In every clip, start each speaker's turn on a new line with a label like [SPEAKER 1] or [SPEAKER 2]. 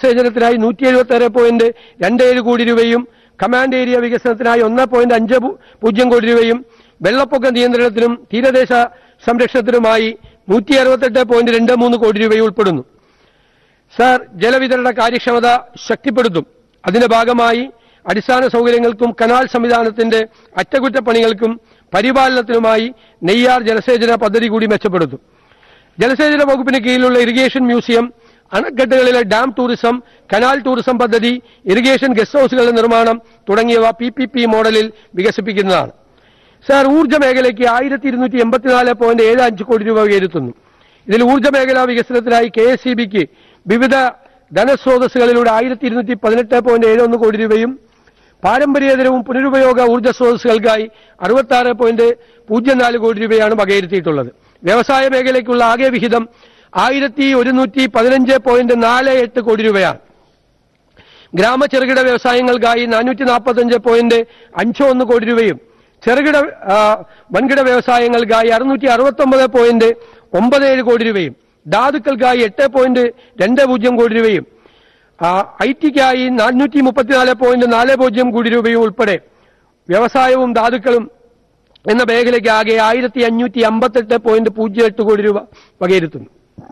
[SPEAKER 1] ജലസേചനത്തിനായി 176.27 കോടി രൂപയും command area വികസനത്തിനായി 1.50 കോടി രൂപയും വെള്ളപ്പൊക്ക നിയന്ത്രണത്തിനും തീരദേശ സംരക്ഷണത്തിനുമായി 168.23 കോടി രൂപയും ഉൾപ്പെടുന്നു. സർ, ജലവിതരണ കാര്യക്ഷമത ശക്തിപ്പെടുത്തും. അതിന്റെ ഭാഗമായി അടിസ്ഥാന സൗകര്യങ്ങൾക്കും കനാൽ സംവിധാനത്തിന്റെ അറ്റകുറ്റപ്പണികൾക്കും പരിപാലനത്തിനുമായി നെയ്യാർ ജലസേചന പദ്ധതി കൂടി മെച്ചപ്പെടുത്തും. ജലസേചന വകുപ്പിന് കീഴിലുള്ള irrigation museum, അണക്കെട്ടുകളിലെ dam tourism, canal tourism പദ്ധതി, ഇറിഗേഷൻ ഗസ്റ്റ് ഹൌസുകളുടെ നിർമ്മാണം തുടങ്ങിയവ PPP മോഡലിൽ വികസിപ്പിക്കുന്നതാണ്. സർ, ഊർജ്ജ മേഖലയ്ക്ക് 1284.75 കോടി രൂപ വകയിരുത്തുന്നു. ഇതിൽ ഊർജ്ജ മേഖലാ വികസനത്തിനായി KSEBക്ക് വിവിധ ധനസ്രോതസ്സുകളിലൂടെ 1218.71 കോടി രൂപയും പാരമ്പര്യേതരവും പുനരുപയോഗ ഊർജ്ജ സ്രോതസ്സുകൾക്കായി 66.04 കോടി രൂപയാണ് വകയിരുത്തിയിട്ടുള്ളത്. വ്യവസായ മേഖലയ്ക്കുള്ള ആകെ വിഹിതം 1115.48 കോടി രൂപയാണ്. ഗ്രാമ ചെറുകിട വ്യവസായങ്ങൾക്കായി 445.51 കോടി രൂപയും ചെറുകിട വൻകിട വ്യവസായങ്ങൾക്കായി 669.97 കോടി രൂപയും ധാതുക്കൾക്കായി 8.20 കോടി രൂപയും IT-ക്കായി 434.40 കോടി രൂപയും ഉൾപ്പെടെ വ്യവസായവും ധാതുക്കളും എന്ന മേഖലയ്ക്ക് ആകെ 1558.08 കോടി രൂപ വകയിരുത്തുന്നു.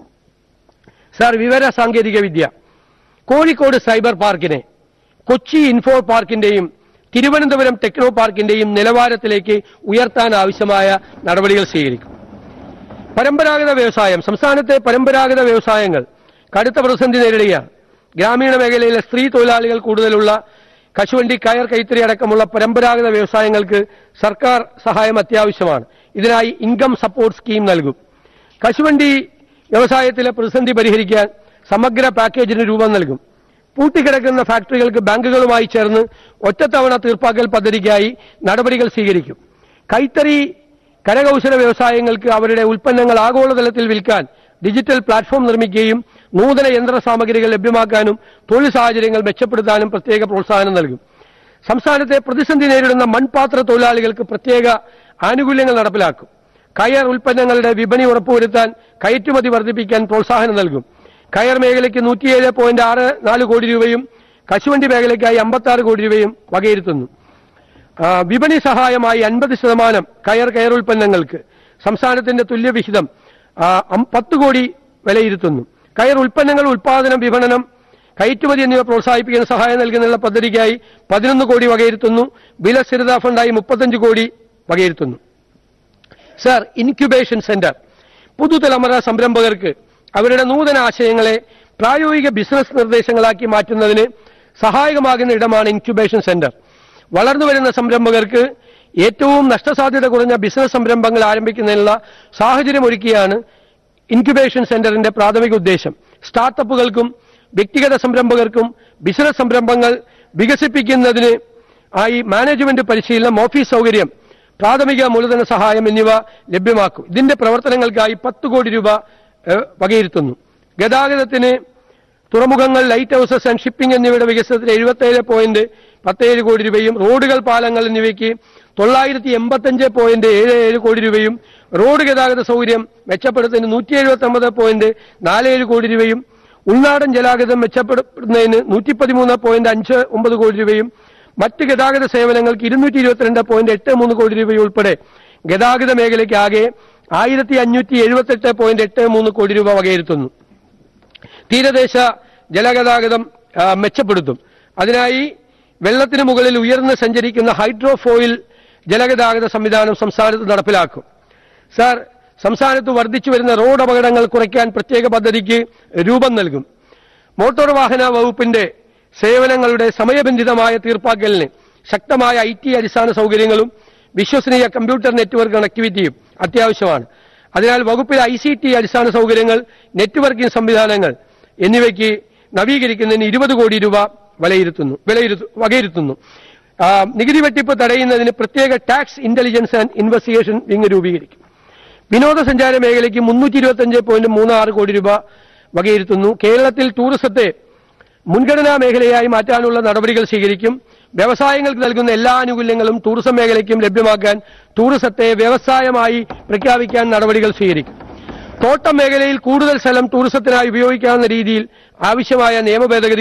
[SPEAKER 1] സർ, വിവര സാങ്കേതിക വിദ്യ Kozhikode cyber പാർക്കിനെ Kochi info പാർക്കിന്റെയും Thiruvananthapuram techno പാർക്കിന്റെയും നിലവാരത്തിലേക്ക് ഉയർത്താൻ ആവശ്യമായ നടപടികൾ സ്വീകരിക്കും. പരമ്പരാഗത വ്യവസായം സംസ്ഥാനത്തെ പരമ്പരാഗത വ്യവസായങ്ങൾ കടുത്ത പ്രതിസന്ധി നേരിടുകയാണ്. ഗ്രാമീണ മേഖലയിലെ സ്ത്രീ തൊഴിലാളികൾ കൂടുതലുള്ള കശുവണ്ടി, കയർ, കൈത്തറി അടക്കമുള്ള പരമ്പരാഗത വ്യവസായങ്ങൾക്ക് സർക്കാർ സഹായം അത്യാവശ്യമാണ്. ഇതിനായി ഇൻകം സപ്പോർട്ട് സ്കീം നൽകും. കശുവണ്ടി വ്യവസായത്തിലെ പ്രതിസന്ധി പരിഹരിക്കാൻ സമഗ്ര പാക്കേജിന് രൂപം നൽകും. പൂട്ടിക്കിടക്കുന്ന ഫാക്ടറികൾക്ക് ബാങ്കുകളുമായി ചേർന്ന് ഒറ്റത്തവണ തീർപ്പാക്കൽ പദ്ധതിക്കായി നടപടികൾ സ്വീകരിക്കും. കൈത്തറി, കരകൌശല വ്യവസായങ്ങൾക്ക് അവരുടെ ഉൽപ്പന്നങ്ങൾ ആഗോളതലത്തിൽ വിൽക്കാൻ ഡിജിറ്റൽ പ്ലാറ്റ്ഫോം നിർമ്മിക്കുകയും നൂതന യന്ത്ര സാമഗ്രികൾ ലഭ്യമാക്കാനും തൊഴിൽ സാഹചര്യങ്ങൾ മെച്ചപ്പെടുത്താനും പ്രത്യേക പ്രോത്സാഹനം നൽകും. സംസ്ഥാനത്തെ പ്രതിസന്ധി നേരിടുന്ന മൺപാത്ര തൊഴിലാളികൾക്ക് പ്രത്യേക ആനുകൂല്യങ്ങൾ നടപ്പിലാക്കും. കയർ ഉൽപ്പന്നങ്ങളുടെ വിപണി ഉറപ്പുവരുത്താൻ കയറ്റുമതി വർദ്ധിപ്പിക്കാൻ പ്രോത്സാഹനം നൽകും. കയർ മേഖലയ്ക്ക് 107.64 കോടി രൂപയും കശുവണ്ടി മേഖലയ്ക്കായി 56 കോടി രൂപയും വകയിരുത്തുന്നു. വിപണി സഹായമായി 50% കയർ ഉൽപ്പന്നങ്ങൾക്ക് സംസ്ഥാനത്തിന്റെ തുല്യവിഹിതം 10 കോടി വിലയിരുത്തുന്നു. കയർ ഉൽപ്പന്നങ്ങൾ ഉൽപാദനം, വിപണനം, കയറ്റുമതി എന്നിവ പ്രോത്സാഹിപ്പിക്കുന്ന സഹായം നൽകുന്നതിനുള്ള പദ്ധതിക്കായി 11 കോടി വകയിരുത്തുന്നു. വില സ്ഥിരതാ ഫണ്ടായി 35 കോടി വകയിരുത്തുന്നു. സർ, ഇൻക്യുബേഷൻ സെന്റർ പുതുതലമുറ സംരംഭകർക്ക് അവരുടെ നൂതന ആശയങ്ങളെ പ്രായോഗിക ബിസിനസ് നിർദ്ദേശങ്ങളാക്കി മാറ്റുന്നതിന് സഹായകമാകുന്ന ഇടമാണ് ഇൻക്യുബേഷൻ സെന്റർ. വളർന്നുവരുന്ന സംരംഭകർക്ക് ഏറ്റവും നഷ്ടസാധ്യത കുറഞ്ഞ ബിസിനസ് സംരംഭങ്ങൾ ആരംഭിക്കുന്നതിനുള്ള സാഹചര്യമൊരുക്കിയാണ് ഇൻക്യുബേഷൻ സെന്ററിന്റെ പ്രാഥമിക ഉദ്ദേശം. സ്റ്റാർട്ടപ്പുകൾക്കും വ്യക്തിഗത സംരംഭകർക്കും ബിസിനസ് സംരംഭങ്ങൾ വികസിപ്പിക്കുന്നതിന് ആയി മാനേജ്മെന്റ് പരിശീലനം, ഓഫീസ് സൗകര്യം, പ്രാഥമിക മൂലധന സഹായം എന്നിവ ലഭ്യമാക്കും. ഇതിന്റെ പ്രവർത്തനങ്ങൾക്കായി 10 കോടി രൂപ വകയിരുത്തുന്നു. ഗതാഗതത്തിന് തുറമുഖങ്ങൾ, ലൈറ്റ് ഹൌസസ് ആൻഡ് ഷിപ്പിംഗ് എന്നിവയുടെ വികസനത്തിന് 77.17 കോടി രൂപയും റോഡുകൾ, പാലങ്ങൾ എന്നിവയ്ക്ക് 985.77 കോടി രൂപയും റോഡ് ഗതാഗത സൗകര്യം മെച്ചപ്പെടുത്തുന്നതിന് 179.47 കോടി രൂപയും ഉൾനാടൻ ജലഗതാഗതം മെച്ചപ്പെടുത്തുന്നതിന് 113.59 കോടി രൂപയും മറ്റ് ഗതാഗത സേവനങ്ങൾക്ക് 222.83 കോടി രൂപയും ഉൾപ്പെടെ ഗതാഗത മേഖലയ്ക്ക് ആകെ 1578.83 കോടി രൂപ വകയിരുത്തുന്നു. തീരദേശ ജലഗതാഗതം മെച്ചപ്പെടുത്തും. അതിനായി വെള്ളത്തിന് മുകളിൽ ഉയർന്ന് സഞ്ചരിക്കുന്ന ഹൈഡ്രോഫോയിൽ ജലഗതാഗത സംവിധാനം സംസ്ഥാനത്ത് നടപ്പിലാക്കും. സർ, സംസ്ഥാനത്ത് വർദ്ധിച്ചു വരുന്ന റോഡ് അപകടങ്ങൾ കുറയ്ക്കാൻ പ്രത്യേക പദ്ധതിക്ക് രൂപം നൽകും. മോട്ടോർ വാഹന വകുപ്പിന്റെ സേവനങ്ങളുടെ സമയബന്ധിതമായ തീർപ്പാക്കലിന് ശക്തമായ IT അടിസ്ഥാന സൗകര്യങ്ങളും വിശ്വസനീയ കമ്പ്യൂട്ടർ നെറ്റ്വർക്ക് കണക്ടിവിറ്റിയും അത്യാവശ്യമാണ്. അതിനാൽ വകുപ്പിൽ ICT അടിസ്ഥാന സൗകര്യങ്ങൾ, നെറ്റ്വർക്കിംഗ് സംവിധാനങ്ങൾ എന്നിവയ്ക്ക് നവീകരിക്കുന്നതിന് 20 കോടി രൂപ വകയിരുത്തുന്നു. നികുതി വെട്ടിപ്പ് തടയുന്നതിന് പ്രത്യേക tax intelligence and investigation wing രൂപീകരിക്കും. വിനോദസഞ്ചാര മേഖലയ്ക്ക് 325.36 കോടി രൂപ വകയിരുത്തുന്നു. കേരളത്തിൽ ടൂറിസത്തെ മുൻഗണനാ മേഖലയായി മാറ്റാനുള്ള നടപടികൾ സ്വീകരിക്കും. വ്യവസായങ്ങൾക്ക് നൽകുന്ന എല്ലാ ആനുകൂല്യങ്ങളും ടൂറിസം മേഖലയ്ക്കും ലഭ്യമാക്കാൻ ടൂറിസത്തെ വ്യവസായമായി പ്രഖ്യാപിക്കാൻ നടപടികൾ സ്വീകരിക്കും. തോട്ടം മേഖലയിൽ കൂടുതൽ സ്ഥലം ടൂറിസത്തിനായി ഉപയോഗിക്കാവുന്ന രീതിയിൽ ആവശ്യമായ നിയമ ഭേദഗതി